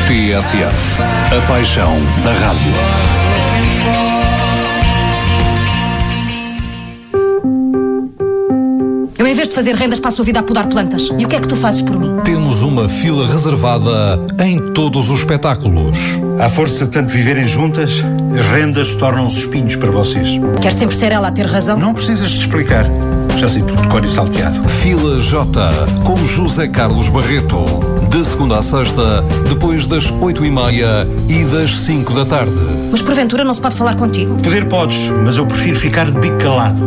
TSF, a paixão da rádio. Eu, em vez de fazer rendas, passo a vida a podar plantas. E o que é que tu fazes por mim? Temos uma fila reservada em todos os espetáculos. À força de tanto viverem juntas, as rendas tornam-se espinhos para vocês. Quer sempre ser ela a ter razão? Não precisas de explicar. Já sei tudo de cor e salteado. Fila J, com José Carlos Barreto. De segunda a sexta, depois das 8h30 e das 5 da tarde. Mas porventura não se pode falar contigo? Poder podes, mas eu prefiro ficar de bico calado.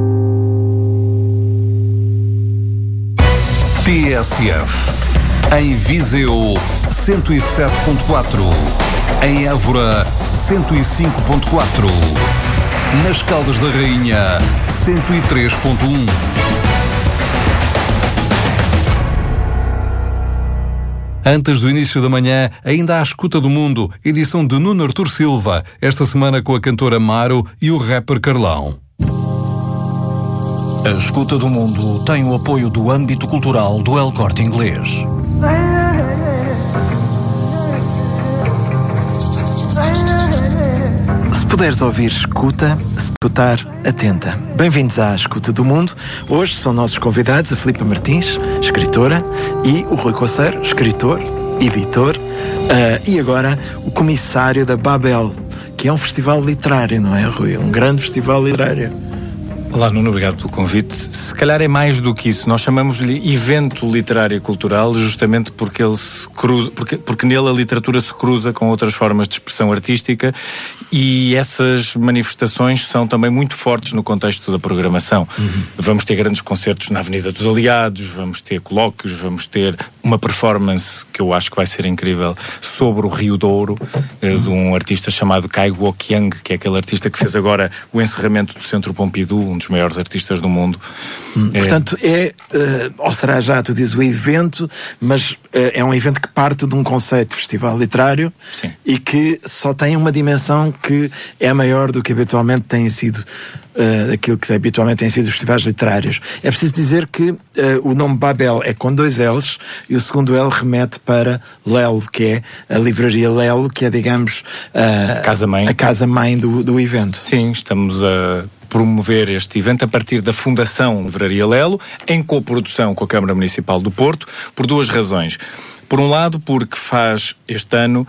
TSF. Em Viseu, 107.4. Em Évora, 105.4. Nas Caldas da Rainha, 103.1. Antes do início da manhã, ainda à escuta do mundo, edição de Nuno Artur Silva, esta semana com a cantora Maro e o rapper Carlão. A escuta do mundo tem o apoio do âmbito cultural do El Corte Inglês. Se puderes ouvir, escuta. Se putar, atenta. Bem-vindos à Escuta do Mundo. Hoje são nossos convidados a Filipa Martins, escritora, e o Rui Coceiro, escritor, editor, e agora o comissário da Babel, que é um festival literário, não é, Rui? Um grande festival literário. Olá, Nuno, obrigado pelo convite. Se calhar é mais do que isso. Nós chamamos-lhe evento literário e cultural justamente porque ele se cruza, porque nele a literatura se cruza com outras formas de expressão artística e essas manifestações são também muito fortes no contexto da programação. Vamos ter grandes concertos na Avenida dos Aliados, vamos ter colóquios, vamos ter uma performance que eu acho que vai ser incrível sobre o Rio Douro, de um artista chamado Kai Guoqiang, que é aquele artista que fez agora o encerramento do Centro Pompidou, um dos maiores artistas do mundo. Portanto, ou será já, tu dizes o evento, mas é um evento que parte de um conceito de festival literário. Sim. E que só tem uma dimensão que é maior do que habitualmente tem sido, daquilo que habitualmente têm sido os festivais literários. É preciso dizer que o nome Babel é com 2 L's e o segundo L remete para Lelo, que é a livraria Lelo, que é, digamos, a casa-mãe do evento. Sim, estamos a promover este evento a partir da Fundação Livraria Lelo, em coprodução com a Câmara Municipal do Porto, por 2 razões. Por um lado, porque faz este ano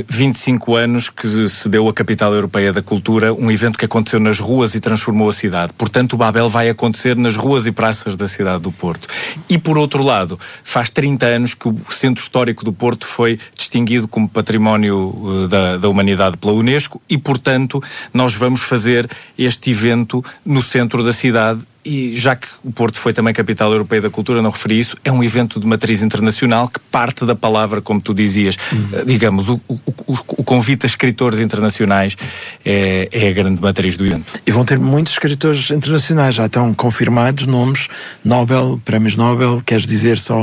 25 anos que se deu a Capital Europeia da Cultura, um evento que aconteceu nas ruas e transformou a cidade. Portanto, o Babel vai acontecer nas ruas e praças da cidade do Porto. E, por outro lado, faz 30 anos que o Centro Histórico do Porto foi distinguido como Património da Humanidade pela Unesco e, portanto, nós vamos fazer este evento no centro da cidade. E já que o Porto foi também Capital Europeia da Cultura, não referi isso, é um evento de matriz internacional que parte da palavra, como tu dizias, digamos, o convite a escritores internacionais é a grande matriz do evento. E vão ter muitos escritores internacionais, já estão confirmados nomes Nobel, prémios Nobel, queres dizer só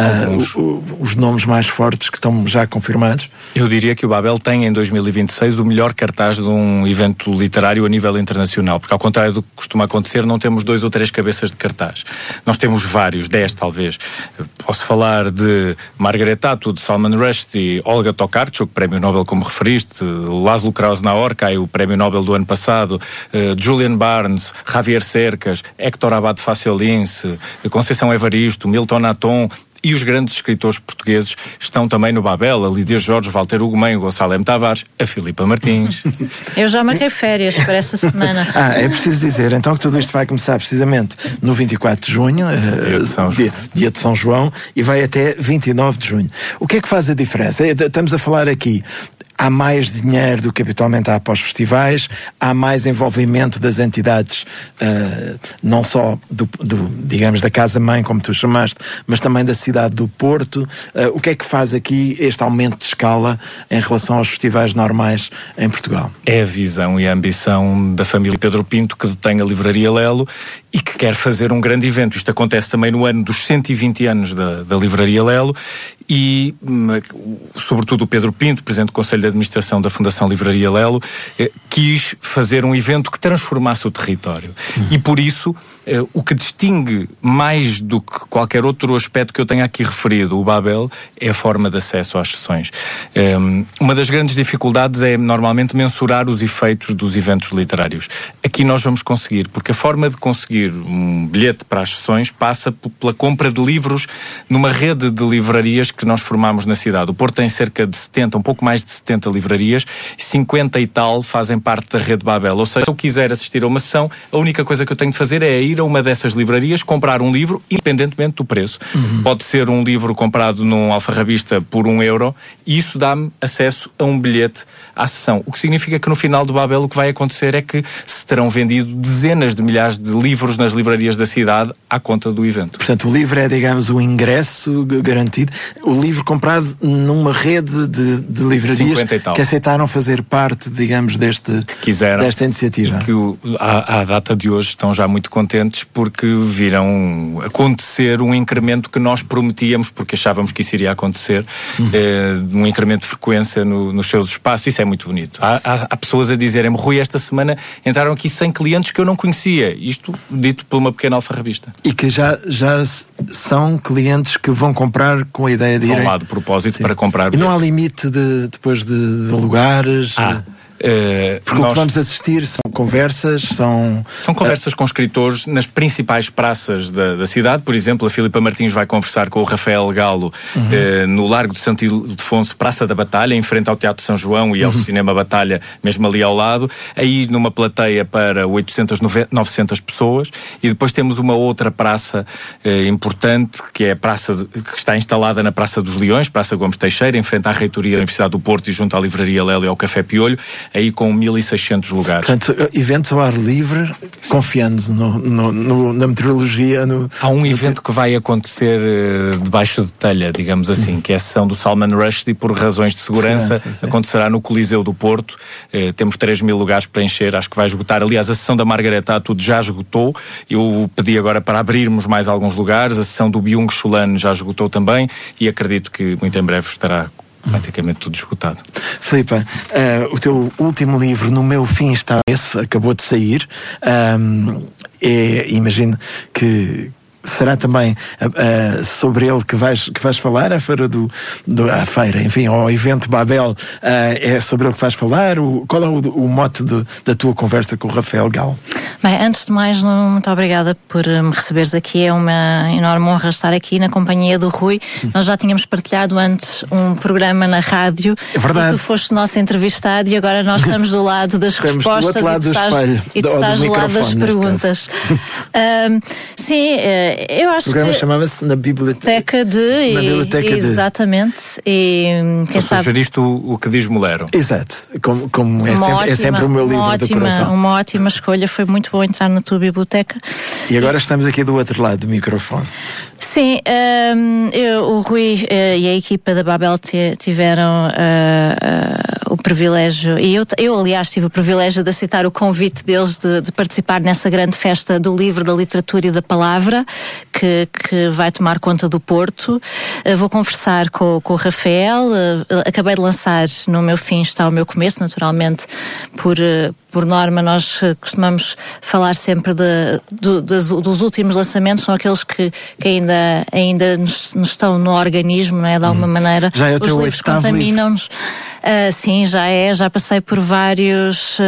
os nomes mais fortes que estão já confirmados? Eu diria que o Babel tem em 2026 o melhor cartaz de um evento literário a nível internacional, porque ao contrário do que costuma acontecer, não temos 2 ou 3 cabeças de cartaz. Nós temos vários, 10 talvez. Posso falar de Margaret Atwood, Salman Rushdie, Olga Tokarczuk, prémio Nobel como referiste, Laszlo Krauss-Naorkai, o prémio Nobel do ano passado, Julian Barnes, Javier Cercas, Héctor Abad Faciolince, Conceição Evaristo, Milton Aton. E os grandes escritores portugueses estão também no Babel, a Lídia Jorge, Walter Ugumem, Gonçalo M. Tavares, a Filipa Martins. Eu já marquei férias para essa semana. É preciso dizer, então, que tudo isto vai começar precisamente no 24 de junho, dia de São João, e vai até 29 de junho. O que é que faz a diferença? Estamos a falar aqui, há mais dinheiro do que habitualmente há para os festivais, há mais envolvimento das entidades, não só digamos, da casa-mãe, como tu chamaste, mas também da cidade do Porto. O que é que faz aqui este aumento de escala em relação aos festivais normais em Portugal? É a visão e a ambição da família Pedro Pinto, que detém a Livraria Lelo e que quer fazer um grande evento. Isto acontece também no ano dos 120 anos da Livraria Lelo e sobretudo o Pedro Pinto, Presidente do Conselho de Administração da Fundação Livraria Lelo, quis fazer um evento que transformasse o território. E por isso, o que distingue mais do que qualquer outro aspecto que eu tenha aqui referido, o Babel, é a forma de acesso às sessões. Uma das grandes dificuldades é normalmente mensurar os efeitos dos eventos literários. Aqui nós vamos conseguir, porque a forma de conseguir um bilhete para as sessões passa pela compra de livros numa rede de livrarias que nós formamos na cidade. O Porto tem cerca de 70, um pouco mais de 70 livrarias, 50 e tal fazem parte da rede Babel. Ou seja, se eu quiser assistir a uma sessão, a única coisa que eu tenho de fazer é ir a uma dessas livrarias, comprar um livro, independentemente do preço. Pode ser um livro comprado num alfarrabista por €1, e isso dá-me acesso a um bilhete à sessão. O que significa que no final do Babel o que vai acontecer é que se terão vendido dezenas de milhares de livros nas livrarias da cidade à conta do evento. Portanto, o livro é, digamos, o ingresso garantido. O livro comprado numa rede de livrarias que aceitaram fazer parte, digamos, desta iniciativa. Que à data de hoje estão já muito contentes porque viram acontecer um incremento que nós prometíamos, porque achávamos que isso iria acontecer, um incremento de frequência nos seus espaços. Isso é muito bonito. Há pessoas a dizerem-me: Rui, esta semana entraram aqui 100 clientes que eu não conhecia. Isto dito por uma pequena alfarrabista. E que já são clientes que vão comprar com a ideia de irem... Vão lá de propósito para comprar. E não há limite depois de lugares? Porque o que vamos assistir são conversas, são conversas com escritores nas principais praças da cidade. Por exemplo, a Filipa Martins vai conversar com o Rafael Galo no Largo de Santo Ildefonso, Praça da Batalha, em frente ao Teatro São João e ao Cinema Batalha, mesmo ali ao lado, aí numa plateia para 800, 900 pessoas. E depois temos uma outra praça importante, que é a praça que está instalada na Praça dos Leões, Praça Gomes Teixeira, em frente à Reitoria da Universidade do Porto e junto à Livraria Lelo e ao Café Piolho, aí com 1.600 lugares. Portanto, eventos ao ar livre, confiando na meteorologia. Há um evento que vai acontecer debaixo de telha, digamos assim, que é a sessão do Salman Rushdie, por razões de segurança. Acontecerá no Coliseu do Porto. Temos 3.000 lugares para encher, acho que vai esgotar. Aliás, a sessão da Margaret Atwood já esgotou. Eu pedi agora para abrirmos mais alguns lugares. A sessão do Byung-Chul Han já esgotou também, e acredito que muito em breve estará praticamente tudo esgotado. Filipa, o teu último livro, No Meu Fim Está Esse, acabou de sair. Imagino que será também sobre ele que vais falar à feira à feira, enfim, ao evento Babel. É sobre ele que vais falar? Qual é o mote da tua conversa com o Rafael Galo? Bem, antes de mais, muito obrigada por me receberes aqui. É uma enorme honra estar aqui na companhia do Rui. Nós já tínhamos partilhado antes um programa na rádio. É verdade. E tu foste nosso entrevistado, e agora nós estamos do lado das respostas e tu estás do lado das perguntas. Sim, eu acho que... O programa chamava-se Na Biblioteca de... Exatamente. E quem sabe... Sugeriste o que diz Molero. Exato. Como é sempre o meu livro do coração. Uma ótima escolha. Foi muito bom entrar na tua biblioteca. E agora estamos aqui do outro lado do microfone. Sim, o Rui e a equipa da Babel tiveram o privilégio, e eu aliás tive o privilégio de aceitar o convite deles de participar nessa grande festa do livro, da literatura e da palavra que vai tomar conta do Porto. Vou conversar com o Rafael. Acabei de lançar No Meu Fim Está o Meu Começo, naturalmente por norma nós costumamos falar sempre dos últimos lançamentos, são aqueles que ainda nos estão no organismo, não é? De alguma maneira. Já é o teu livros contaminam-nos. Sim, já passei por vários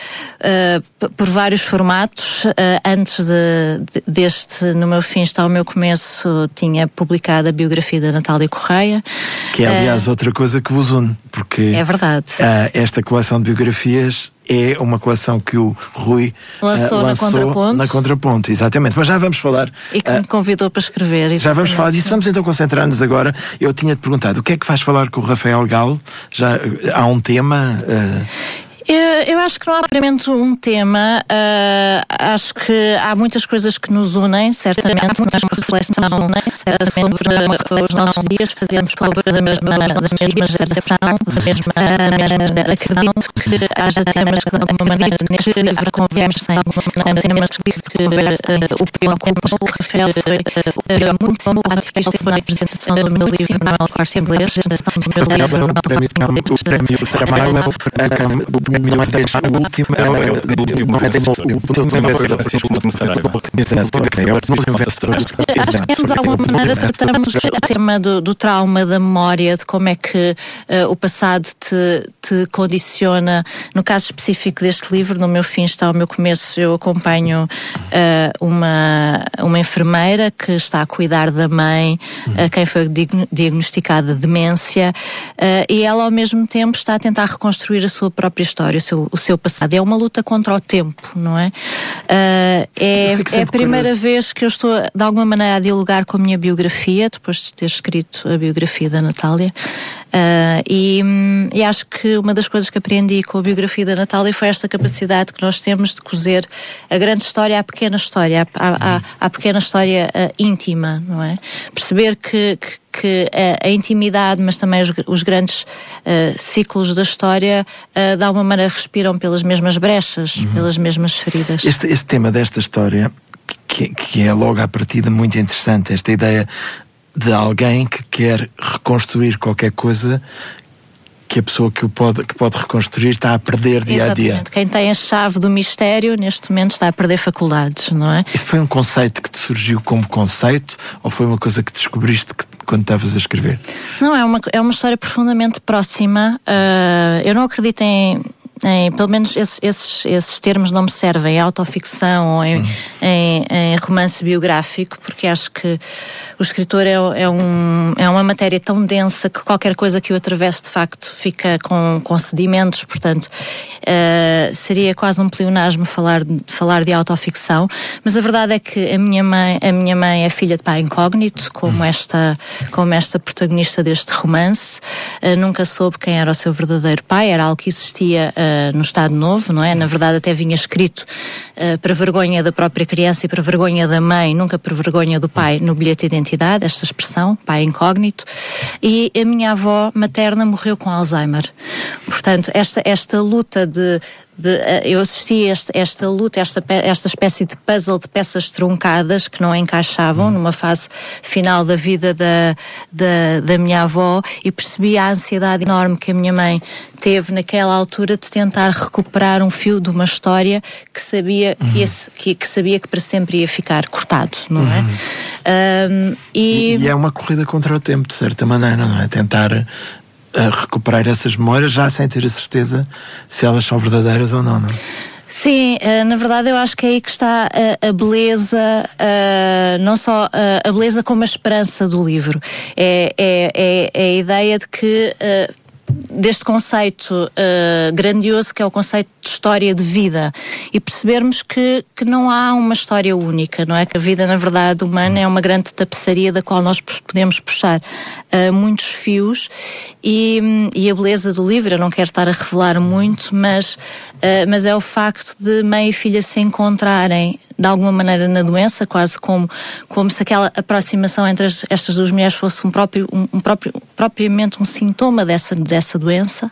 formatos. Antes deste No Meu Fim Está o Meu Começo, tinha publicado a biografia da Natália Correia. Que é, aliás, outra coisa que vos une, porque é verdade. Esta coleção de biografias é uma coleção que o Rui lançou na Contraponto, exatamente. Mas já vamos falar. E que me convidou para escrever. Já vamos falar disso. Vamos então concentrar-nos agora. Eu tinha-te perguntado, o que é que vais falar com o Rafael Galo? Já há um tema? Eu acho que não há propriamente um tema. Acho que há muitas coisas que nos unem, certamente, mas uma reflexão sobre os nossos dias, fazendo sobre da mesma geração. Acredito que haja temas que, de alguma maneira, neste livro conversem, temas que o preocupam. O Rafael foi muito simpático na apresentação do meu livro no El Corte Inglês, do meu livro no Acho que de alguma maneira tratamos o tema do trauma, da memória, de como é que o passado te condiciona. No caso específico deste livro, no meu fim está o meu começo, eu acompanho uma enfermeira que está a cuidar da mãe, a quem foi diagnosticada demência, e ela ao mesmo tempo está a tentar reconstruir a sua própria história, o seu passado. É uma luta contra o tempo, não é? É a primeira vez que eu estou, de alguma maneira, a dialogar com a minha biografia, depois de ter escrito a biografia da Natália. E acho que uma das coisas que aprendi com a biografia da Natália foi esta capacidade que nós temos de cozer a grande história à pequena história, à pequena história íntima, não é? Perceber que a intimidade, mas também os grandes ciclos da história, de alguma maneira respiram pelas mesmas brechas, pelas mesmas feridas. Este tema desta história, que é logo à partida muito interessante, esta ideia de alguém que quer reconstruir qualquer coisa que a pessoa que pode reconstruir está a perder dia a dia. Exatamente. Quem tem a chave do mistério, neste momento, está a perder faculdades, não é? Isso foi um conceito que te surgiu como conceito ou foi uma coisa que descobriste quando estavas a escrever? Não, é uma história profundamente próxima. Eu não acredito pelo menos esses termos não me servem, em autoficção ou em romance biográfico, porque acho que o escritor é uma matéria tão densa que qualquer coisa que o atravesse de facto fica com sedimentos, portanto seria quase um pleonasmo falar de autoficção, mas a verdade é que a minha mãe é filha de pai incógnito, como esta protagonista deste romance. Nunca soube quem era o seu verdadeiro pai, era algo que existia no Estado Novo, não é? Na verdade até vinha escrito para vergonha da própria criança e para vergonha da mãe, nunca para vergonha do pai, no bilhete de identidade, esta expressão, pai incógnito. E a minha avó materna morreu com Alzheimer. Portanto, esta luta eu assisti a esta luta, esta espécie de puzzle de peças truncadas que não encaixavam numa fase final da vida da minha avó, e percebi a ansiedade enorme que a minha mãe teve naquela altura de tentar recuperar um fio de uma história que sabia que para sempre ia ficar cortado, não é? E é uma corrida contra o tempo, de certa maneira, não é? Tentar recuperar essas memórias já sem ter a certeza se elas são verdadeiras ou não, não é? Sim, na verdade eu acho que é aí que está a beleza, não só a beleza como a esperança do livro. É a ideia de que deste conceito grandioso que é o conceito de história de vida, e percebermos que não há uma história única, não é? Que a vida, na verdade, humana é uma grande tapeçaria da qual nós podemos puxar muitos fios, e a beleza do livro, eu não quero estar a revelar muito, mas é o facto de mãe e filha se encontrarem de alguma maneira na doença, quase como se aquela aproximação entre estas duas mulheres fosse propriamente um sintoma dessa doença,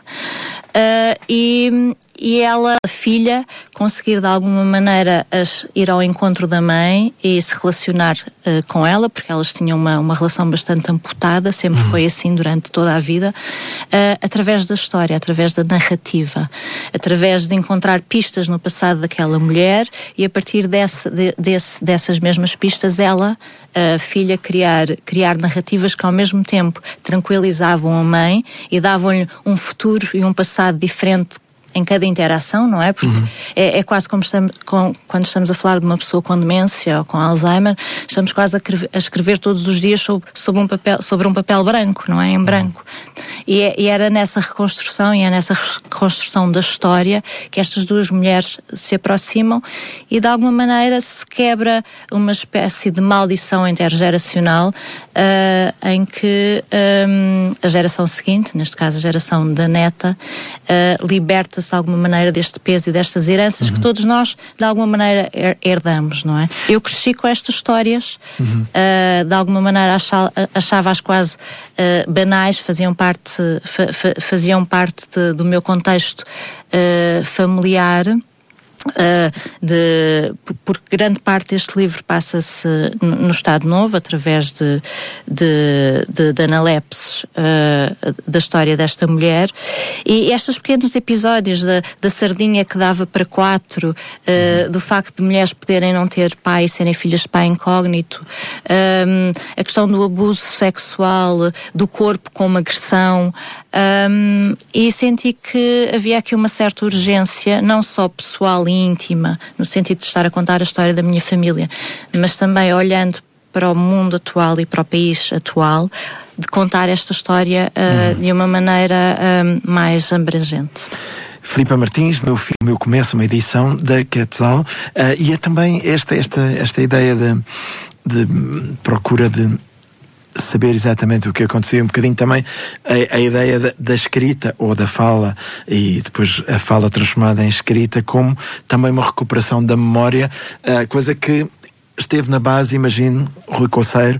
e ela, a filha, conseguir de alguma maneira ir ao encontro da mãe e se relacionar com ela, porque elas tinham uma relação bastante amputada, sempre foi assim durante toda a vida, através da história, através da narrativa, através de encontrar pistas no passado daquela mulher, e a partir dessas mesmas pistas ela, a filha, criar narrativas que ao mesmo tempo tranquilizavam a mãe e davam-lhe um futuro e um passado diferente em cada interação, não é? Porque é quase como quando estamos a falar de uma pessoa com demência ou com Alzheimer, estamos quase a escrever todos os dias sobre um papel branco, não é? Em branco. E era nessa reconstrução, e é nessa reconstrução da história que estas duas mulheres se aproximam, e de alguma maneira se quebra uma espécie de maldição intergeracional, em que a geração seguinte, neste caso a geração da neta, liberta liberta-se de alguma maneira deste peso e destas heranças que todos nós, de alguma maneira, herdamos, não é? Eu cresci com estas histórias, de alguma maneira achava-as quase banais, faziam parte do meu contexto familiar. Porque grande parte deste livro passa-se no Estado Novo, através de analepses da história desta mulher, e estes pequenos episódios da sardinha que dava para 4, do facto de mulheres poderem não ter pai e serem filhas de pai incógnito, a questão do abuso sexual, do corpo como agressão, e senti que havia aqui uma certa urgência, não só pessoal e íntima, no sentido de estar a contar a história da minha família, mas também olhando para o mundo atual e para o país atual, de contar esta história de uma maneira mais abrangente. Filipa Martins, no filme Eu Começo, uma edição da Quetzal, e é também esta ideia de procura de saber exatamente o que acontecia, um bocadinho também a ideia da escrita ou da fala, e depois a fala transformada em escrita, como também uma recuperação da memória, coisa que esteve na base, imagino, Rui Coceiro,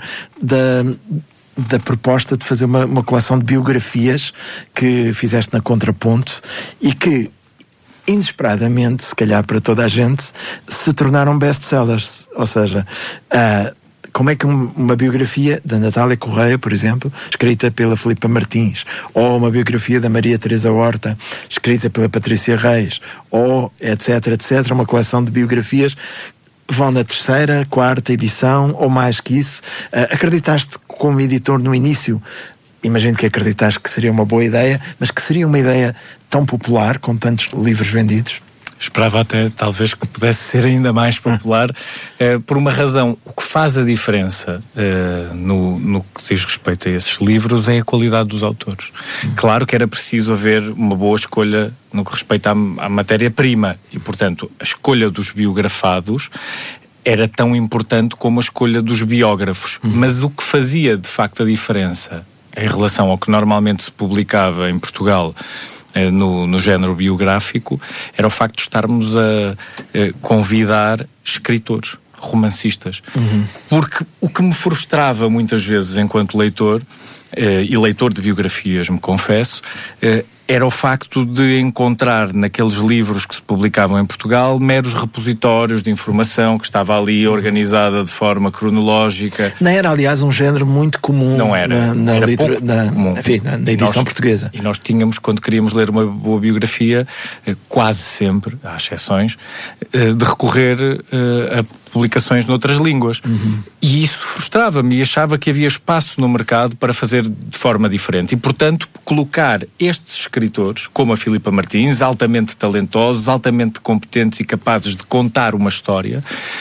da proposta de fazer uma coleção de biografias que fizeste na Contraponto e que, inesperadamente, se calhar para toda a gente, se tornaram best-sellers. Ou seja, como é que uma biografia da Natália Correia, por exemplo, escrita pela Filipa Martins, ou uma biografia da Maria Teresa Horta, escrita pela Patrícia Reis, ou etc, uma coleção de biografias, vão na 3ª, 4ª edição, ou mais que isso. Acreditaste como editor no início? Imagino que acreditaste que seria uma boa ideia, mas que seria uma ideia tão popular, com tantos livros vendidos? Esperava até, talvez, que pudesse ser ainda mais popular, por uma razão. O que faz a diferença no que diz respeito a esses livros é a qualidade dos autores. Claro que era preciso haver uma boa escolha no que respeita à matéria-prima e, portanto, a escolha dos biografados era tão importante como a escolha dos biógrafos. Mas o que fazia, de facto, a diferença em relação ao que normalmente se publicava em Portugal no género biográfico, era o facto de estarmos a convidar escritores, romancistas. Porque o que me frustrava muitas vezes enquanto leitor, e leitor de biografias, me confesso, era o facto de encontrar naqueles livros que se publicavam em Portugal meros repositórios de informação que estava ali organizada de forma cronológica. Não era, aliás, um género muito comum. Não era. Era pouco comum. Enfim, na edição portuguesa. E nós tínhamos, quando queríamos ler uma boa biografia, quase sempre, há exceções, de recorrer a publicações noutras línguas. E isso frustrava-me e achava que havia espaço no mercado para fazer de forma diferente. E, portanto, colocar estes escritores, como a Filipa Martins, altamente talentosos, altamente competentes e capazes de contar uma história,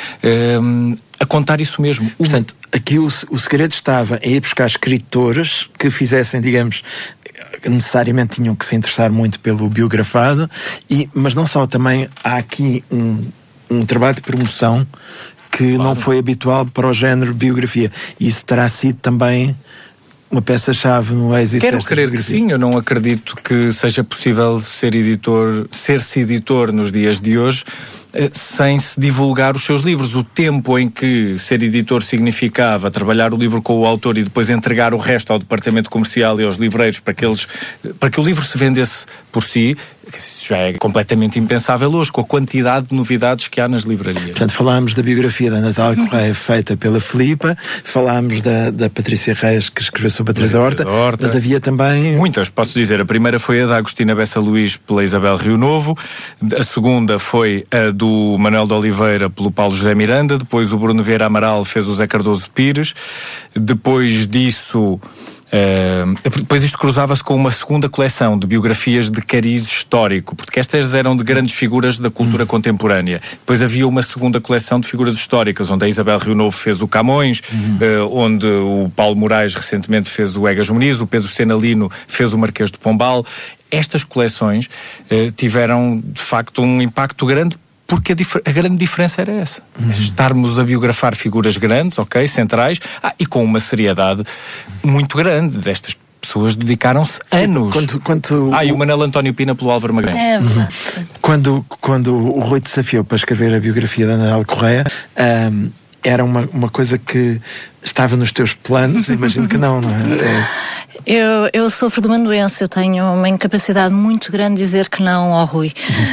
a contar isso mesmo. Portanto, aqui o segredo estava em ir buscar escritores que fizessem, digamos, necessariamente tinham que se interessar muito pelo biografado, mas não só, também há aqui um trabalho de promoção que não foi habitual para o género biografia. Isso terá sido também uma peça-chave no êxito. Quero crer que sim, eu não acredito que seja possível ser-se editor nos dias de hoje sem se divulgar os seus livros. O tempo em que ser editor significava trabalhar o livro com o autor e depois entregar o resto ao departamento comercial e aos livreiros para que o livro se vendesse por si, isso já é completamente impensável hoje, com a quantidade de novidades que há nas livrarias. Portanto, falámos da biografia da Natália Correia feita pela Filipa, falámos da Patrícia Reis, que escreveu sobre a Teresa Horta, mas havia também... Muitas, posso dizer. A primeira foi a da Agostina Bessa Luís pela Isabel Rio Novo, a segunda foi a do Manuel de Oliveira pelo Paulo José Miranda, depois o Bruno Vieira Amaral fez o Zé Cardoso Pires, depois disso... depois isto cruzava-se com uma segunda coleção de biografias de cariz histórico, porque estas eram de grandes figuras da cultura contemporânea. Depois havia uma segunda coleção de figuras históricas, onde a Isabel Rio Novo fez o Camões, onde o Paulo Moraes recentemente fez o Egas Muniz, o Pedro Senalino fez o Marquês de Pombal. Estas coleções tiveram de facto um impacto grande, porque a grande diferença era essa. Estarmos a biografar figuras grandes, centrais, e com uma seriedade muito grande destas pessoas dedicaram-se anos. E o Manel António Pina pelo Álvaro Magalhães. É verdade. Quando o Rui te desafiou para escrever a biografia da Ana Amélia Correia, era uma coisa que estava nos teus planos? Imagino que não é? Eu sofro de uma doença, eu tenho uma incapacidade muito grande de dizer que não ao Rui.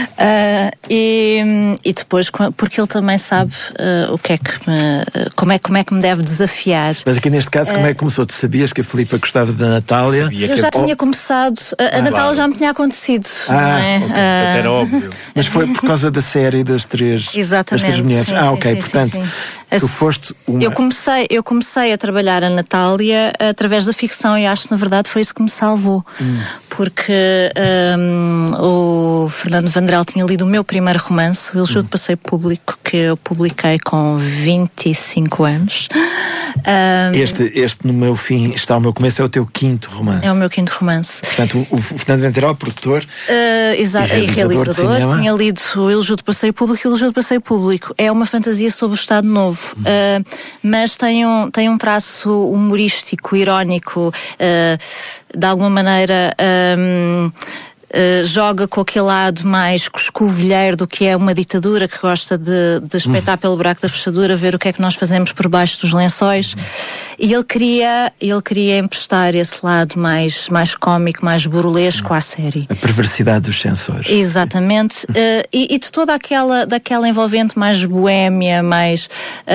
E depois, porque ele também sabe o que é que como é que me deve desafiar. Mas aqui neste caso, como é que começou? Tu sabias que a Filipa gostava da Natália? Eu já tinha começado, a Natália já me tinha acontecido. Não é? Okay. Era óbvio. Mas foi por causa da série das três mulheres. Sim, ok, portanto, tu foste uma... Eu comecei a trabalhar a Natália através da ficção e acho que na verdade foi isso que me salvou. Porque o Fernando Vandrell tinha lido o meu primeiro romance, O Elogio de Passeio Público, que eu publiquei com 25 anos. Este no meu fim está ao meu começo, é o teu quinto romance. É o meu quinto romance. Portanto, o Fernando Vandrell, produtor e realizador, tinha lido o Elogio de Passeio Público, e o Elogio de Passeio Público é uma fantasia sobre o Estado Novo, mas tem um traço humorístico, irónico, de alguma maneira joga com aquele lado mais coscovilheiro do que é uma ditadura que gosta de espreitar pelo buraco da fechadura, ver o que é que nós fazemos por baixo dos lençóis. E ele queria emprestar esse lado mais cómico, mais burlesco à série. A perversidade dos censores. Exatamente. E de toda daquela envolvente mais boémia, mais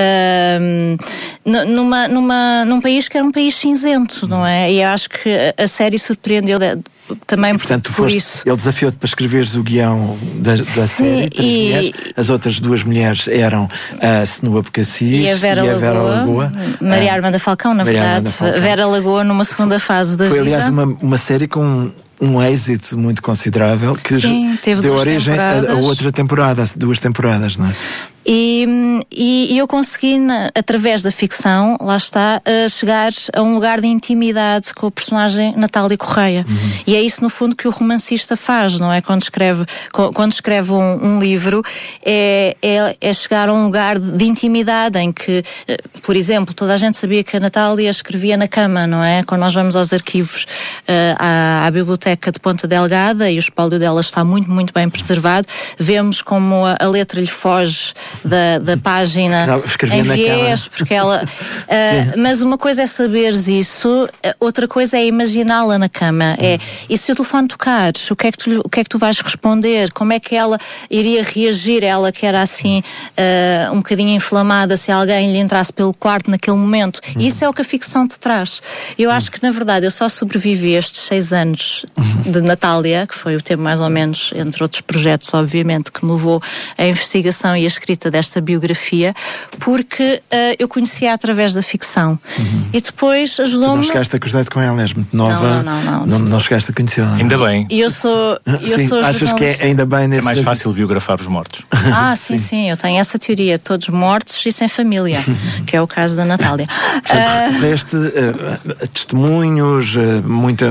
num país que era um país cinzento, não é? E eu acho que a série surpreendeu também por isso. Ele desafiou-te para escreveres o guião da série. As outras duas mulheres eram a Senua Bocassis e a Vera Lagoa. Maria Armanda Falcão, na verdade. Vera Lagoa numa segunda fase da vida. Foi, aliás, uma série com um êxito muito considerável que deu origem a outra temporada, 2 temporadas, não é? E eu consegui, através da ficção, lá está, chegar a um lugar de intimidade com o personagem Natália Correia. E é isso, no fundo, que o romancista faz, não é? Quando escreve um livro, é chegar a um lugar de intimidade em que, por exemplo, toda a gente sabia que a Natália escrevia na cama, não é? Quando nós vamos aos arquivos, à biblioteca de Ponta Delgada, e o espólio dela está muito, muito bem preservado, vemos como a letra lhe foge da página em viés, porque ela... mas uma coisa é saberes isso, outra coisa é imaginá-la na cama. E se o telefone tocar, o que é que tu vais responder? Como é que ela iria reagir? Ela que era assim, um bocadinho inflamada, se alguém lhe entrasse pelo quarto naquele momento. E isso é o que a ficção te traz. Eu acho que, na verdade, eu só sobrevivi a estes 6 anos de Natália, que foi o tempo mais ou menos, entre outros projetos, obviamente, que me levou à investigação e à escrita desta biografia, porque eu conhecia através da ficção. E depois ajudou-me... Tu não chegaste a cruzar com ela, és muito nova. Não chegaste a conhecê-la. Ainda bem. E eu sou achas que é ainda bem nesse... É mais fácil biografar os mortos. Sim, eu tenho essa teoria, todos mortos e sem família, que é o caso da Natália. Recorreste testemunhos, muito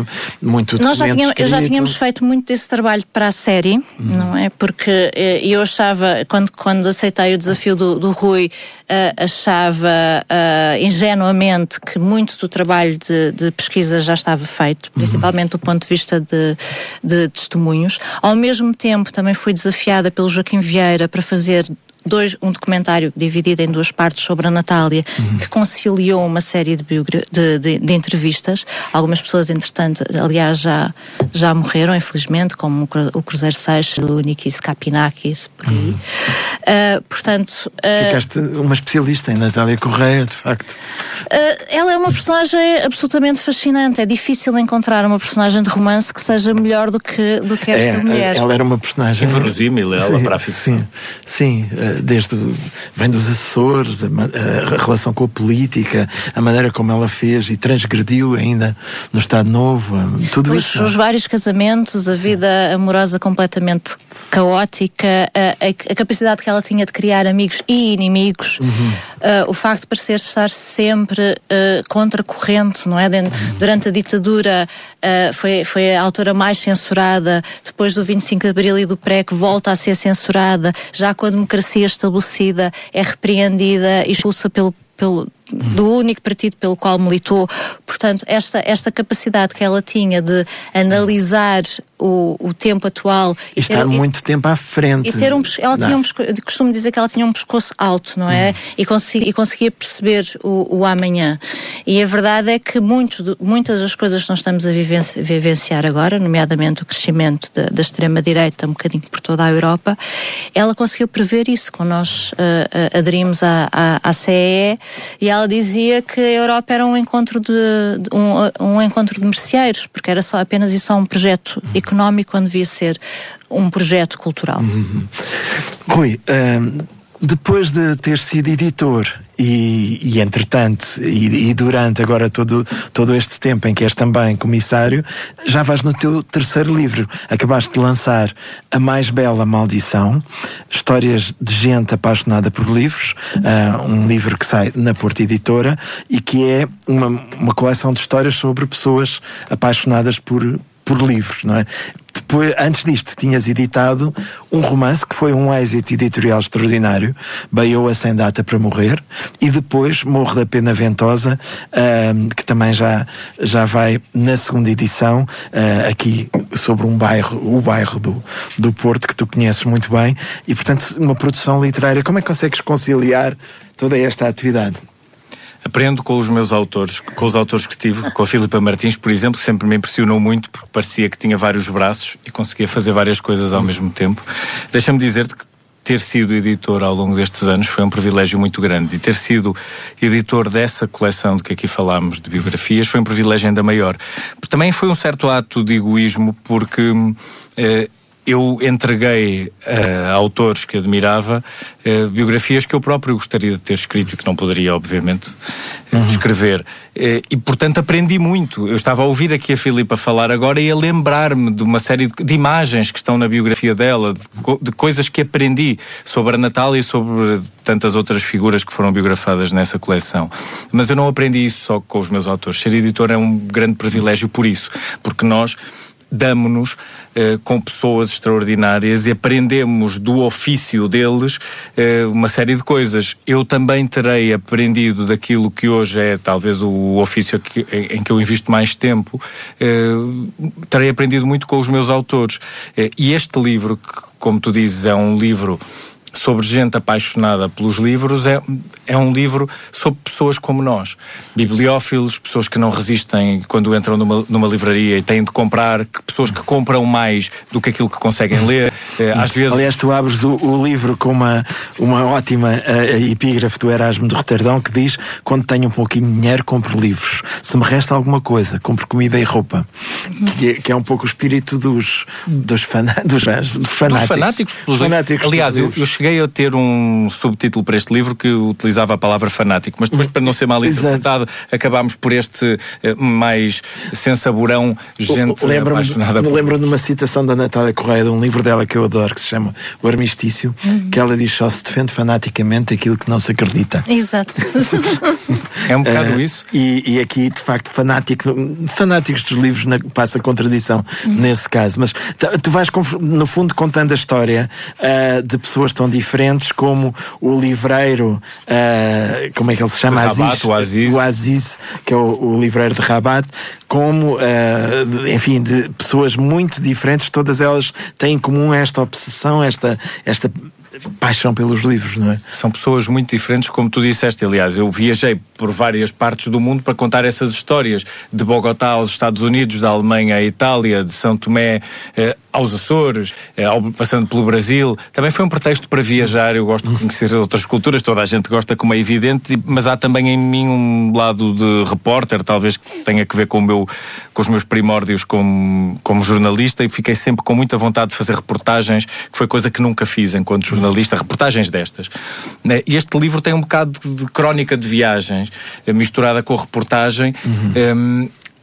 eu já tínhamos feito muito desse trabalho para a série, não é? Porque eu achava, quando aceitei o desafio do Rui, achava ingenuamente que muito do trabalho de pesquisa já estava feito, principalmente do ponto de vista de testemunhos. Ao mesmo tempo, também fui desafiada pelo Joaquim Vieira para fazer um documentário dividido em 2 partes sobre a Natália, que conciliou uma série de entrevistas. Algumas pessoas, entretanto, aliás, já morreram, infelizmente, como o Cruzeiro Seixas, o Nikis Kapinakis, por aí. Portanto... Ficaste uma especialista em Natália Correia, de facto. Ela é uma personagem absolutamente fascinante. É difícil encontrar uma personagem de romance que seja melhor do que esta mulher. Ela era uma personagem... Inverosímil, ela para a ficção. Sim. Vem dos Açores, a relação com a política, a maneira como ela fez e transgrediu ainda no Estado Novo, tudo isso. Os vários casamentos, a vida amorosa completamente caótica, a capacidade que ela tinha de criar amigos e inimigos, o facto de parecer estar sempre contra a corrente, não é? Durante a ditadura foi a autora mais censurada, depois do 25 de Abril e do PREC volta a ser censurada, já com a democracia estabelecida é repreendida e expulsa do único partido pelo qual militou. Portanto, esta capacidade que ela tinha de analisar o tempo atual e estar muito tempo à frente. E ter costumo dizer que ela tinha um pescoço alto, não é? E conseguia perceber o amanhã. E a verdade é que muitas das coisas que nós estamos a vivenciar agora, nomeadamente o crescimento da extrema-direita um bocadinho por toda a Europa, ela conseguiu prever isso quando nós aderimos à CEE, e ela dizia que a Europa era um encontro de merceeiros, porque era apenas e só um projeto económico quando devia ser um projeto cultural. Rui, depois de ter sido editor e entretanto, e durante agora todo este tempo em que és também comissário, já vais no teu terceiro livro. Acabaste de lançar A Mais Bela Maldição, histórias de gente apaixonada por livros, um livro que sai na Porta Editora e que é uma coleção de histórias sobre pessoas apaixonadas por livros, não é? Depois, antes disto, tinhas editado um romance que foi um êxito editorial extraordinário, Baioa Sem Data para Morrer, e depois Morro da Pena Ventosa, que também já vai na segunda edição, aqui sobre o bairro do Porto, que tu conheces muito bem, e portanto uma produção literária. Como é que consegues conciliar toda esta atividade? Aprendo com os meus autores, com os autores que tive, com a Filipa Martins, por exemplo, que sempre me impressionou muito porque parecia que tinha vários braços e conseguia fazer várias coisas ao mesmo tempo. Deixa-me dizer-te que ter sido editor ao longo destes anos foi um privilégio muito grande, e ter sido editor dessa coleção de que aqui falámos, de biografias, foi um privilégio ainda maior. Também foi um certo ato de egoísmo, porque eu entreguei a autores que admirava biografias que eu próprio gostaria de ter escrito e que não poderia, obviamente, escrever. E, portanto, aprendi muito. Eu estava a ouvir aqui a Filipa falar agora e a lembrar-me de uma série de imagens que estão na biografia dela, de coisas que aprendi sobre a Natália e sobre tantas outras figuras que foram biografadas nessa coleção. Mas eu não aprendi isso só com os meus autores. Ser editor é um grande privilégio por isso, porque nós damos-nos com pessoas extraordinárias e aprendemos do ofício deles uma série de coisas. Eu também terei aprendido daquilo que hoje é talvez o ofício em que eu invisto mais tempo, terei aprendido muito com os meus autores. E este livro, que, como tu dizes, é um livro sobre gente apaixonada pelos livros, é um livro sobre pessoas como nós, bibliófilos, pessoas que não resistem quando entram numa livraria e têm de comprar, pessoas que compram mais do que aquilo que conseguem ler. Às vezes... Aliás, tu abres o livro com uma ótima epígrafe do Erasmo de Roterdão que diz: quando tenho um pouquinho de dinheiro, compro livros. Se me resta alguma coisa, compro comida e roupa. Que é um pouco o espírito dos fanáticos. Aliás, eu cheguei a ter um subtítulo para este livro que utilizava a palavra fanático, mas depois, para não ser mal interpretado, acabámos por este mais sensaborão, gente apaixonada. Lembro de uma citação da Natália Correia, de um livro dela que eu adoro, que se chama O Armistício, que ela diz: só se defende fanaticamente aquilo que não se acredita. Exato. É um bocado isso. E aqui, de facto, fanáticos dos livros passa contradição nesse caso. Mas tu vais, no fundo, contando a história de pessoas tão diferentes, como o livreiro, como é que ele se chama? Rabat, o Aziz, que é o livreiro de Rabat, como, enfim, de pessoas muito diferentes, todas elas têm em comum esta obsessão, esta paixão pelos livros, não é? São pessoas muito diferentes, como tu disseste. Aliás, eu viajei por várias partes do mundo para contar essas histórias, de Bogotá aos Estados Unidos, da Alemanha à Itália, de São Tomé aos Açores, passando pelo Brasil. Também foi um pretexto para viajar. Eu gosto de conhecer outras culturas, toda a gente gosta, como é evidente, mas há também em mim um lado de repórter, talvez que tenha que ver com os meus primórdios como jornalista, e fiquei sempre com muita vontade de fazer reportagens, que foi coisa que nunca fiz enquanto jornalista, reportagens destas. E este livro tem um bocado de crónica de viagens, misturada com reportagem,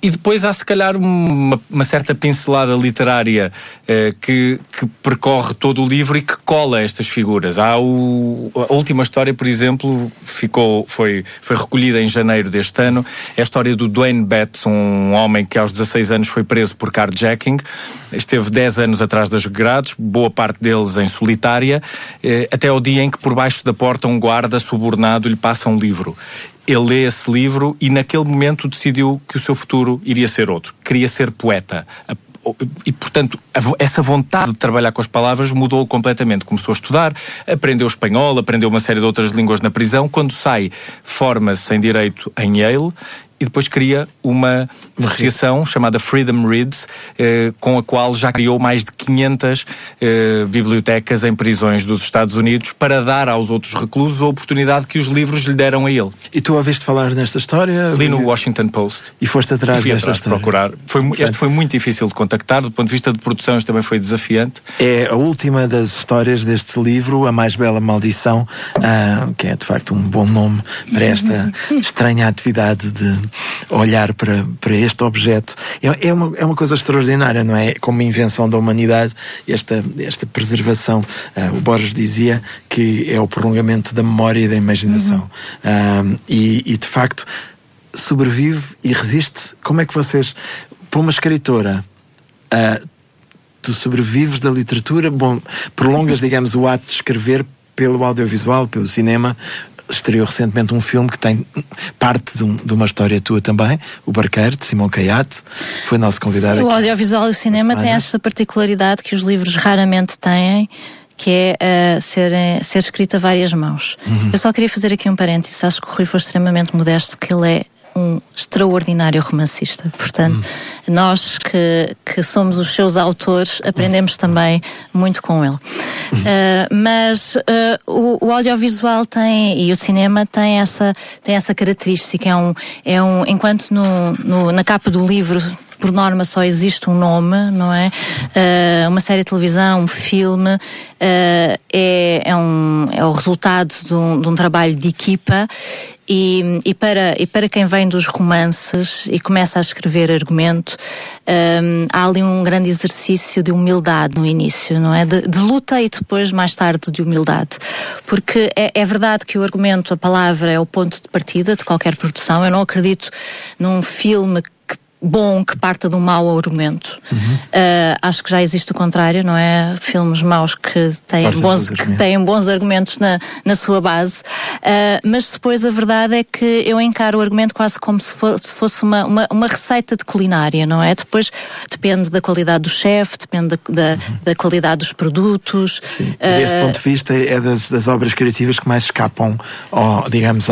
E depois há, se calhar, uma certa pincelada literária que percorre todo o livro e que cola estas figuras. Há a última história, por exemplo, foi recolhida em janeiro deste ano. É a história do Dwayne Betts, um homem que aos 16 anos foi preso por carjacking. Esteve 10 anos atrás das grades, boa parte deles em solitária, até ao dia em que por baixo da porta um guarda subornado lhe passa um livro. Ele lê esse livro e naquele momento decidiu que o seu futuro iria ser outro. Queria ser poeta. E, portanto, essa vontade de trabalhar com as palavras mudou completamente. Começou a estudar, aprendeu espanhol, aprendeu uma série de outras línguas na prisão. Quando sai, forma-se em Direito em Yale e depois cria uma associação chamada Freedom Reads, com a qual já criou mais de 500 bibliotecas em prisões dos Estados Unidos para dar aos outros reclusos a oportunidade que os livros lhe deram a ele. E tu ouviste falar nesta história? Li no Washington Post. E foste atrás desta história? Procurar. Este foi muito difícil de contactar, do ponto de vista de produção este também foi desafiante. É a última das histórias deste livro, A Mais Bela Maldição, que é de facto um bom nome para esta estranha atividade de olhar para este objeto. É uma coisa extraordinária, não é? Como invenção da humanidade, esta preservação. O Borges dizia que é o prolongamento da memória e da imaginação. E de facto sobrevive e resiste. Como é que vocês, para uma escritora, tu sobrevives da literatura, prolongas, digamos, o ato de escrever pelo audiovisual, pelo cinema. Estreou recentemente um filme que tem parte de uma história tua também, O Barqueiro, de Simão Caiate, foi nosso convidado. Sim, o audiovisual e o cinema têm esta particularidade que os livros raramente têm, que é ser escrito a várias mãos. Eu só queria fazer aqui um parênteses. Acho que o Rui foi extremamente modesto, que ele é um extraordinário romancista. Portanto, nós que somos os seus autores, aprendemos também muito com ele. Mas o audiovisual tem, e o cinema tem essa característica. Enquanto na capa do livro, por norma, só existe um nome, não é? Uma série de televisão, um filme, é o resultado de um trabalho de equipa. E para quem vem dos romances e começa a escrever argumento, há ali um grande exercício de humildade no início, não é? De luta e depois, mais tarde, de humildade. Porque é verdade que o argumento, a palavra, é o ponto de partida de qualquer produção. Eu não acredito num filme bom que parta de um mau argumento. Acho que já existe o contrário, não é? Filmes maus que têm bons argumentos na sua base. Mas depois a verdade é que eu encaro o argumento quase como se fosse uma receita de culinária, não é? Depois depende da qualidade do chefe, depende da qualidade dos produtos. Sim. Desse ponto de vista é das obras criativas que mais escapam ao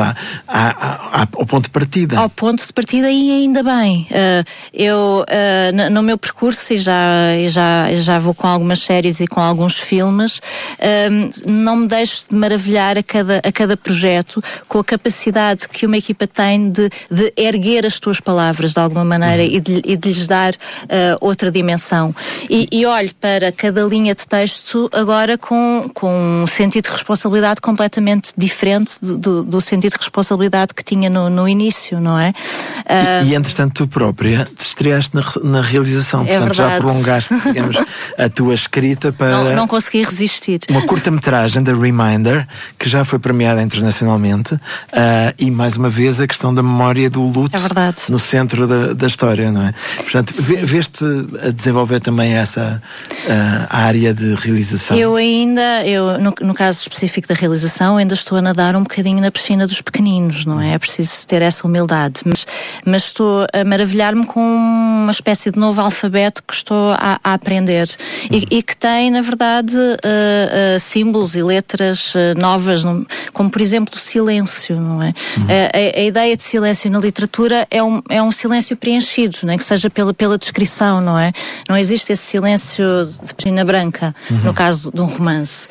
ponto de partida. Ao ponto de partida, e ainda bem. Eu, no meu percurso, e já vou com algumas séries e com alguns filmes, não me deixo de maravilhar a cada projeto com a capacidade que uma equipa tem de erguer as tuas palavras de alguma maneira e de lhes dar outra dimensão. E olho para cada linha de texto agora com um sentido de responsabilidade completamente diferente do sentido de responsabilidade que tinha no início, não é? E entretanto tu própria te estreaste na realização, portanto verdade. Já prolongaste, digamos, a tua escrita para... Não consegui resistir. Uma curta-metragem da Reminder, que já foi premiada internacionalmente, e mais uma vez a questão da memória do luto no centro da história, não é? Portanto, veste a desenvolver também essa área de realização? Eu no caso específico da realização, ainda estou a nadar um bocadinho na piscina dos pequeninos, não é? É preciso ter essa humildade, mas estou a maravilhar-me com uma espécie de novo alfabeto que estou a aprender e que tem, na verdade, símbolos e letras novas, como por exemplo o silêncio, não é? A ideia de silêncio na literatura é um silêncio preenchido, não é? Que seja pela descrição, não é? Não existe esse silêncio de página branca, no caso de um romance.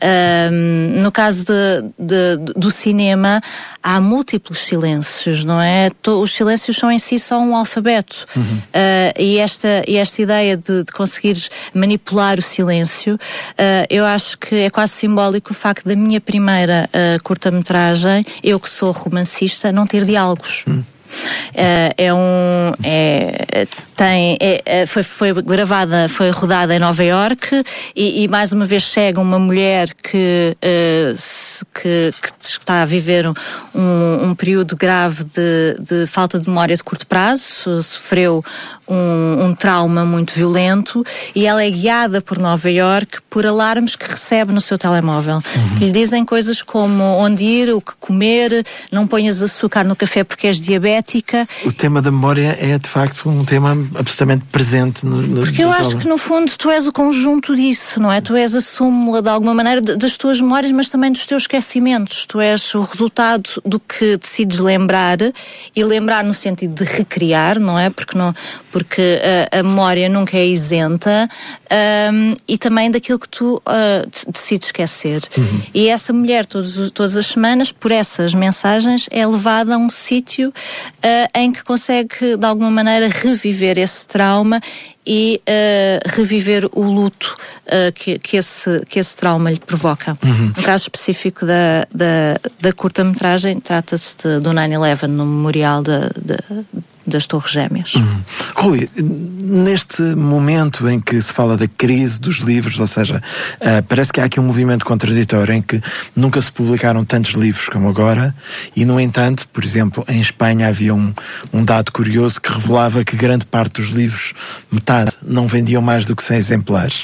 No caso do cinema, há múltiplos silêncios, não é? Os silêncios são em si só um alfabeto. E esta ideia de conseguires manipular o silêncio, eu acho que é quase simbólico o facto da minha primeira curta-metragem, eu que sou romancista, não ter diálogos. Foi gravada, foi rodada em Nova Iorque e mais uma vez chega uma mulher que está a viver um período grave de falta de memória de curto prazo, sofreu um trauma muito violento e ela é guiada por Nova Iorque por alarmes que recebe no seu telemóvel. Que lhe dizem coisas como onde ir, o que comer, não ponhas açúcar no café porque és diabética. O tema da memória é de facto um tema absolutamente presente no porque eu acho que no fundo tu és o conjunto disso, não é? Tu és a súmula de alguma maneira das tuas memórias, mas também dos teus esquecimentos. Tu és o resultado do que decides lembrar, e lembrar no sentido de recriar, não é? Porque a memória nunca é isenta, e também daquilo que tu decides esquecer. E essa mulher todas as semanas, por essas mensagens, é levada a um sítio em que consegue de alguma maneira reviver esse trauma e reviver o luto que esse trauma lhe provoca. No caso específico da curta-metragem, trata-se do 9/11, no memorial das Torres Gêmeas. Rui, neste momento em que se fala da crise dos livros, ou seja, parece que há aqui um movimento contraditório em que nunca se publicaram tantos livros como agora, e no entanto, por exemplo, em Espanha havia um dado curioso que revelava que grande parte dos livros, metade, não vendiam mais do que 100 exemplares.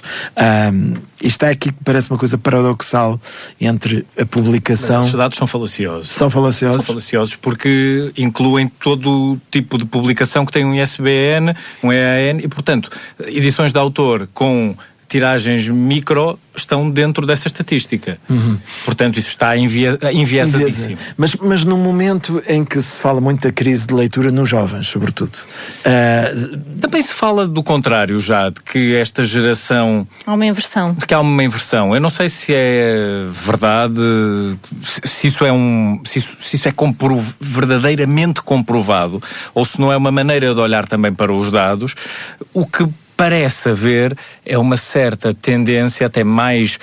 Isto é aqui que parece uma coisa paradoxal entre a publicação... Esses dados são falaciosos. São falaciosos? São falaciosos porque incluem todo o tipo de publicação que tem um ISBN, um EAN, e portanto, edições de autor com tiragens micro estão dentro dessa estatística. Portanto, isso está enviesadíssimo. Mas no momento em que se fala muito da crise de leitura nos jovens, sobretudo... Também se fala do contrário já, de que esta geração... Há uma inversão. De que há uma inversão. Eu não sei se é verdade, se isso é verdadeiramente comprovado, ou se não é uma maneira de olhar também para os dados. O que parece haver é uma certa tendência, até mais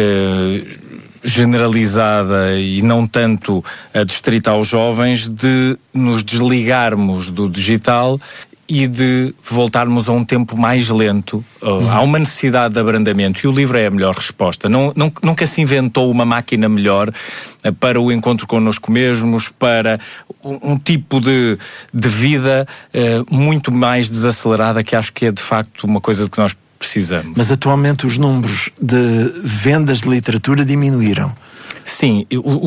generalizada e não tanto adstrita aos jovens, de nos desligarmos do digital e de voltarmos a um tempo mais lento. Há uma necessidade de abrandamento e o livro é a melhor resposta. Nunca se inventou uma máquina melhor para o encontro connosco mesmos, para um tipo de vida muito mais desacelerada, que acho que é de facto uma coisa de que nós precisamos. Mas atualmente os números de vendas de literatura diminuíram. Sim,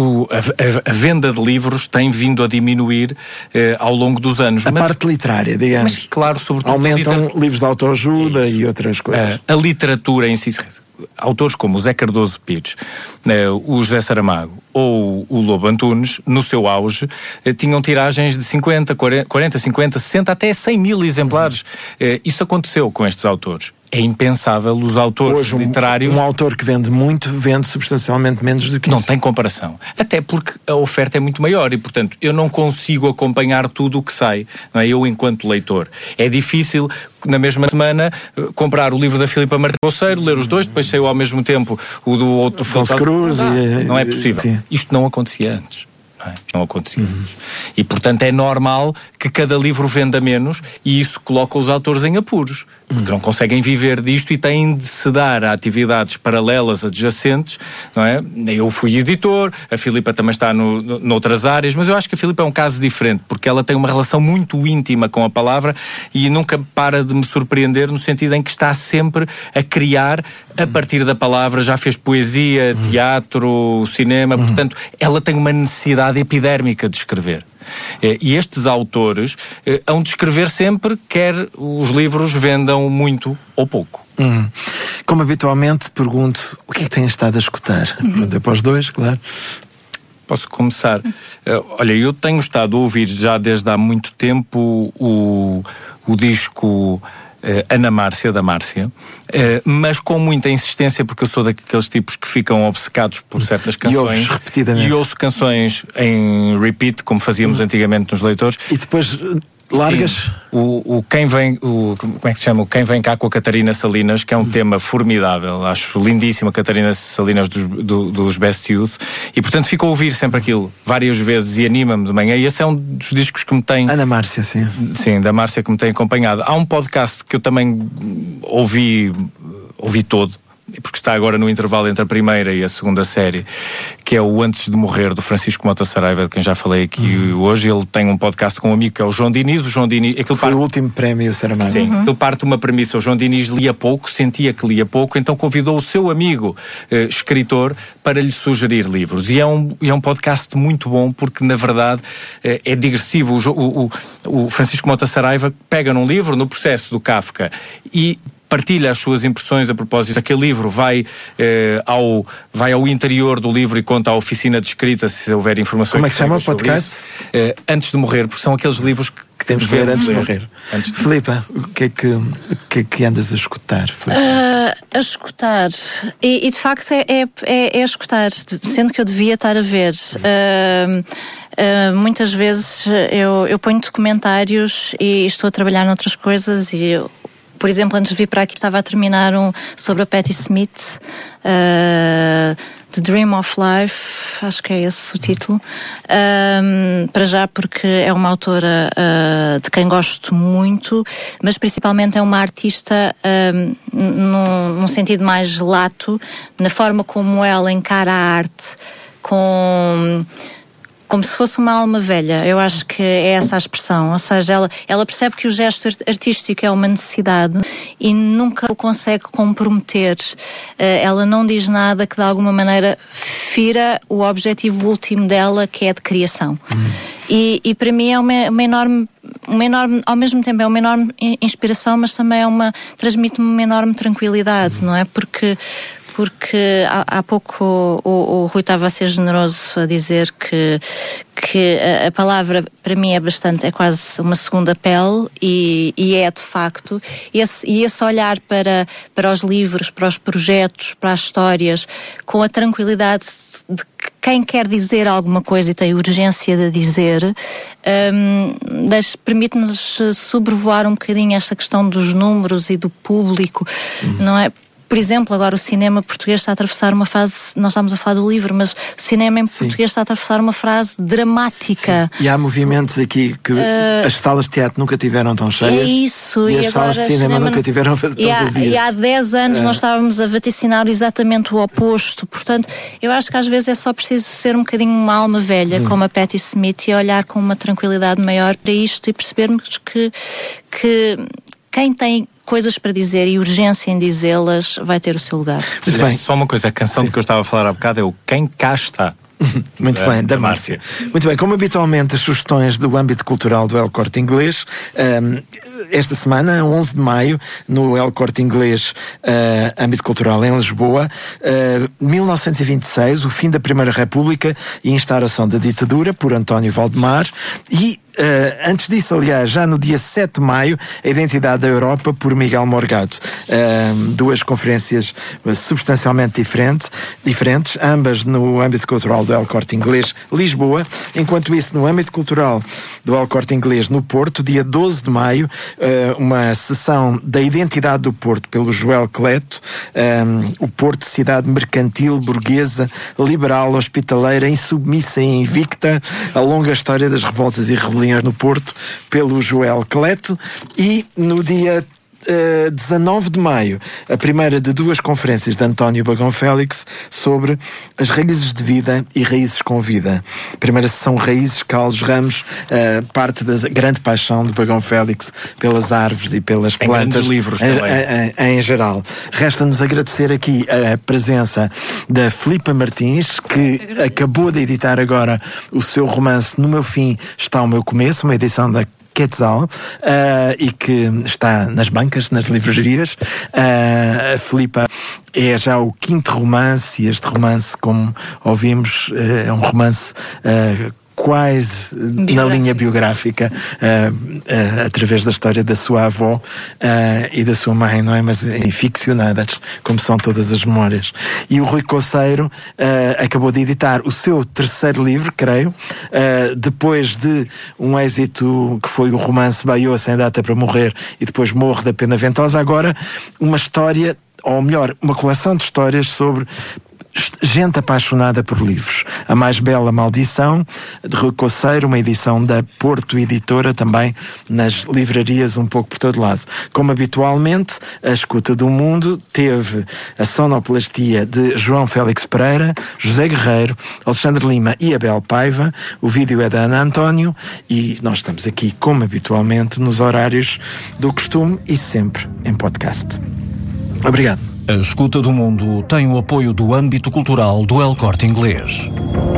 a venda de livros tem vindo a diminuir ao longo dos anos. A parte literária, digamos. Mas claro, sobretudo... Aumentam livros de autoajuda e outras coisas. A literatura em si, autores como o Zé Cardoso Pires, o José Saramago ou o Lobo Antunes, no seu auge, tinham tiragens de 50, 40, 50, 60, até 100 mil exemplares. Isso aconteceu com estes autores. É impensável os autores hoje, literários... Um autor que vende muito, vende substancialmente menos do que isso. Não tem comparação. Até porque a oferta é muito maior e, portanto, eu não consigo acompanhar tudo o que sai, não é? Eu, enquanto leitor. É difícil, na mesma semana, comprar o livro da Filipa Martins Bolseiro, ler os dois, depois saiu ao mesmo tempo o do outro... Afonso Cruz. Não é possível. Sim. Isto não acontecia antes. Não acontecia. E, portanto, é normal que cada livro venda menos e isso coloca os autores em apuros, porque não conseguem viver disto e têm de se dar a atividades paralelas, adjacentes, não é? Eu fui editor, a Filipa também está noutras áreas, mas eu acho que a Filipa é um caso diferente, porque ela tem uma relação muito íntima com a palavra e nunca para de me surpreender, no sentido em que está sempre a criar a partir da palavra. Já fez poesia, teatro, cinema, portanto, ela tem uma necessidade epidérmica de escrever. E estes autores hão de escrever sempre, quer os livros vendam muito ou pouco. Como habitualmente pergunto, o que é que têm estado a escutar? Pergunta para os dois, claro. Posso começar? Olha, eu tenho estado a ouvir já desde há muito tempo o disco Ana Márcia, da Márcia, mas com muita insistência, porque eu sou daqueles tipos que ficam obcecados por certas canções. Repetidamente. E ouço canções em repeat, como fazíamos antigamente nos leitores. E depois Largas? Como é que se chama? Quem Vem Cá com a Catarina Salinas, que é um tema formidável. Acho lindíssima a Catarina Salinas dos Best Youth. E, portanto, fico a ouvir sempre aquilo várias vezes e anima-me de manhã. E esse é um dos discos que me tem... Ana Márcia, sim. Sim, da Márcia, que me tem acompanhado. Há um podcast que eu também ouvi todo, porque está agora no intervalo entre a primeira e a segunda série, que é o Antes de Morrer, do Francisco Mota Saraiva, de quem já falei aqui hoje. Ele tem um podcast com um amigo que é o João Diniz. O João Diniz... Foi o último prémio Saramago. Sim, ele parte de uma premissa. O João Diniz lia pouco, sentia que lia pouco, então convidou o seu amigo escritor para lhe sugerir livros. E é um podcast muito bom, porque na verdade é digressivo. O Francisco Mota Saraiva pega num livro, no Processo, do Kafka, e partilha as suas impressões a propósito daquele livro, vai ao interior do livro e conta à oficina de escrita, se houver informações. Como é que se chama o podcast? Antes de Morrer, porque são aqueles livros que temos de ver antes de morrer. Filipa, o que é que andas a escutar? A escutar. E de facto é escutar, sendo que eu devia estar a ver. Muitas vezes eu ponho documentários e estou a trabalhar noutras coisas e por exemplo, antes de vir para aqui estava a terminar sobre a Patti Smith, The Dream of Life, acho que é esse o título, para já porque é uma autora de quem gosto muito, mas principalmente é uma artista num sentido mais lato, na forma como ela encara a arte, como se fosse uma alma velha. Eu acho que é essa a expressão. Ou seja, ela percebe que o gesto artístico é uma necessidade e nunca o consegue comprometer. Ela não diz nada que de alguma maneira fira o objetivo último dela, que é de criação. E para mim é uma enorme, ao mesmo tempo é uma enorme inspiração, mas também transmite-me uma enorme tranquilidade, não é? Porque há pouco o Rui estava a ser generoso a dizer que a palavra para mim é quase uma segunda pele e é de facto esse olhar para os livros, para os projetos, para as histórias, com a tranquilidade de que quem quer dizer alguma coisa e tem urgência de dizer, permite-nos sobrevoar um bocadinho esta questão dos números e do público, não é? Por exemplo, agora o cinema português está a atravessar uma fase, nós estamos a falar do livro, mas o cinema em português está a atravessar uma fase dramática. Sim. E há movimentos aqui que as salas de teatro nunca tiveram tão cheias. É isso. E as salas de cinema nunca tiveram tão vazias. E há 10 anos nós estávamos a vaticinar exatamente o oposto. Portanto, eu acho que às vezes é só preciso ser um bocadinho uma alma velha, como a Patti Smith, e olhar com uma tranquilidade maior para isto e percebermos que quem tem coisas para dizer e urgência em dizê-las vai ter o seu lugar. Muito bem. Só uma coisa, a canção de que eu estava a falar há bocado é o Quem Cá Está. Muito bem, da Márcia. Muito bem, como habitualmente as sugestões do âmbito cultural do El Corte Inglês, esta semana, 11 de maio, no El Corte Inglês, âmbito cultural em Lisboa, 1926, o fim da Primeira República e a instauração da ditadura por António Valdemar e antes disso, aliás, já no dia 7 de maio, a Identidade da Europa por Miguel Morgado. Duas conferências substancialmente diferentes, ambas no âmbito cultural do El Corte Inglês, Lisboa. Enquanto isso, no âmbito cultural do El Corte Inglês, no Porto, dia 12 de maio, uma sessão da Identidade do Porto pelo Joel Cleto, o Porto, cidade mercantil, burguesa, liberal, hospitaleira, insubmissa e invicta, a longa história das revoltas e rebeliões no Porto, pelo Joel Cleto. E no dia 19 de maio, a primeira de duas conferências de António Bagão Félix sobre as raízes de vida e raízes com vida. Primeira sessão Raízes, Calos, Ramos, parte da grande paixão de Bagão Félix pelas árvores e pelas plantas, livros em geral. Resta-nos agradecer aqui a presença da Filipa Martins, que acabou de editar agora o seu romance No Meu Fim Está o Meu Começo, uma edição da Quetzal, e que está nas bancas, nas livrarias. A Filipa é já o 5º romance, e este romance, como ouvimos, é um romance quase na linha biográfica, através da história da sua avó e da sua mãe, não é? Mas ficcionadas, como são todas as memórias. E o Rui Coceiro acabou de editar o seu terceiro livro, creio, depois de um êxito que foi o romance Baiô Sem Data para Morrer e depois Morro da Pena Ventosa, agora uma história, ou melhor, uma coleção de histórias sobre gente apaixonada por livros. A Mais Bela Maldição, de Rui Coceiro, uma edição da Porto Editora, também nas livrarias um pouco por todo lado. Como habitualmente, a Escuta do Mundo teve a sonoplastia de João Félix Pereira, José Guerreiro, Alexandre Lima e Abel Paiva. O vídeo é da Ana António e nós estamos aqui, como habitualmente, nos horários do costume e sempre em podcast. Obrigado. A Escuta do Mundo tem o apoio do âmbito cultural do El Corte Inglês.